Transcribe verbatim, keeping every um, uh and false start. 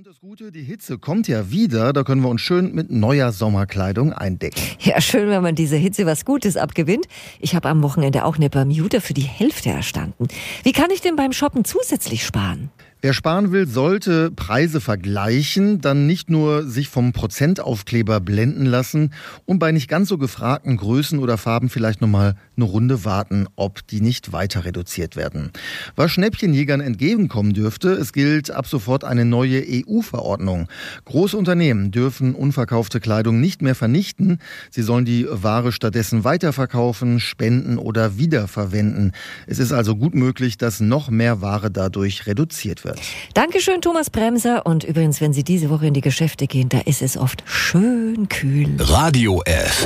das Gute, die Hitze kommt ja wieder, da können wir uns schön mit neuer Sommerkleidung eindecken. Ja, schön, wenn man dieser Hitze was Gutes abgewinnt. Ich habe am Wochenende auch eine Bermuda für die Hälfte erstanden. Wie kann ich denn beim Shoppen zusätzlich sparen? Wer sparen will, sollte Preise vergleichen, dann nicht nur sich vom Prozentaufkleber blenden lassen und bei nicht ganz so gefragten Größen oder Farben vielleicht nochmal eine Runde warten, ob die nicht weiter reduziert werden. Was Schnäppchenjägern entgegenkommen dürfte, es gilt ab sofort eine neue E U-Verordnung. Große Unternehmen dürfen unverkaufte Kleidung nicht mehr vernichten. Sie sollen die Ware stattdessen weiterverkaufen, spenden oder wiederverwenden. Es ist also gut möglich, dass noch mehr Ware dadurch reduziert wird. Dankeschön, Thomas Bremser. Und übrigens, wenn Sie diese Woche in die Geschäfte gehen, da ist es oft schön kühl. Radio F.